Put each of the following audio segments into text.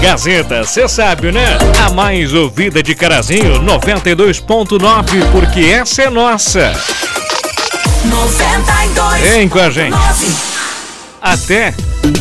Gazeta, cê sabe, né? A mais ouvida de Carazinho, 92.9, porque essa é nossa. 92. Vem com a gente. Até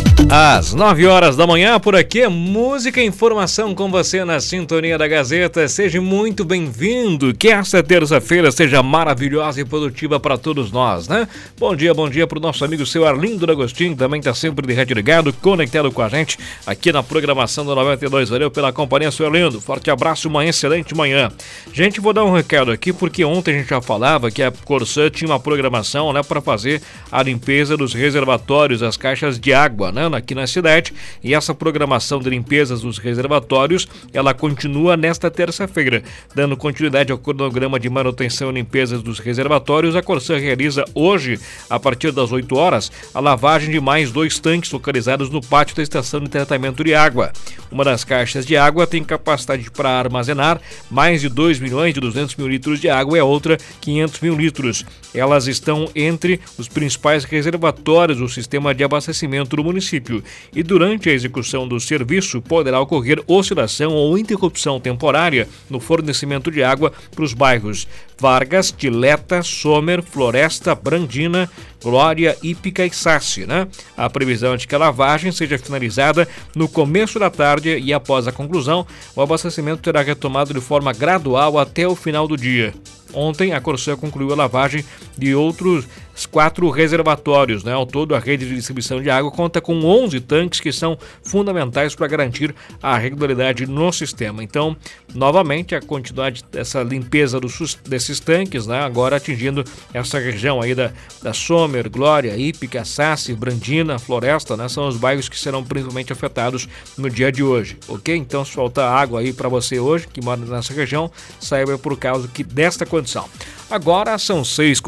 às 9 horas da manhã, por aqui é música e informação com você na sintonia da Gazeta. Seja muito bem-vindo, que esta terça-feira seja maravilhosa e produtiva para todos nós, né? Bom dia para o nosso amigo seu Arlindo D'Agostinho, também está sempre de rádio ligado, conectado com a gente aqui na programação do 92. Valeu pela companhia, seu Arlindo. Forte abraço, uma excelente manhã. Gente, vou dar um recado aqui, porque ontem a gente já falava que a Corsã tinha uma programação, né, para fazer a limpeza dos reservatórios, as caixas de água, né, aqui na cidade, e essa programação de limpezas dos reservatórios, ela continua nesta terça-feira. Dando continuidade ao cronograma de manutenção e limpezas dos reservatórios, a Corsã realiza hoje, a partir das 8 horas, a lavagem de mais 2 tanques localizados no pátio da estação de tratamento de água. Uma das caixas de água tem capacidade para armazenar mais de 2.200.000 litros de água e a outra 500.000 litros. Elas estão entre os principais reservatórios do sistema de abastecimento do município. E durante a execução do serviço poderá ocorrer oscilação ou interrupção temporária no fornecimento de água para os bairros Vargas, Dileta, Sommer, Floresta, Brandina, Glória, Ípica e Sassi, né? A previsão é de que a lavagem seja finalizada no começo da tarde e após a conclusão, o abastecimento terá retomado de forma gradual até o final do dia. Ontem, a Corsã concluiu a lavagem de outros 4 reservatórios, né? Ao todo, a rede de distribuição de água conta com 11 tanques que são fundamentais para garantir a regularidade no sistema. Então, novamente, a continuidade dessa limpeza desses tanques, né? Agora atingindo essa região aí da Sommer, Glória, Ípica, Sassi, Brandina, Floresta, né? São os bairros que serão principalmente afetados no dia de hoje, ok? Então, se faltar água aí para você hoje, que mora nessa região, saiba por causa desta condição. Agora são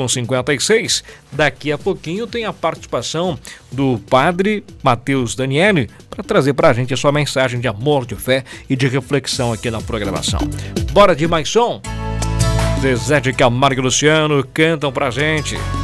6h56, daqui a pouquinho tem a participação do padre Matheus Daniele para trazer para a gente a sua mensagem de amor, de fé e de reflexão aqui na programação. Bora de mais som? Zezé de Camargo e Luciano cantam pra gente.